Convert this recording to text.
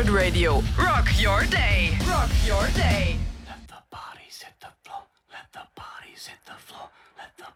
Good Radio. Rock your day. Rock your day. Let the bodies hit the floor. Let the bodies hit the floor. Let the